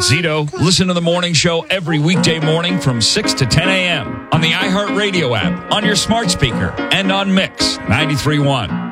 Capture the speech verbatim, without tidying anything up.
It's Zito. Listen to the morning show every weekday morning from six to ten a.m. on the iHeartRadio app, on your smart speaker, and on Mix ninety-three point one.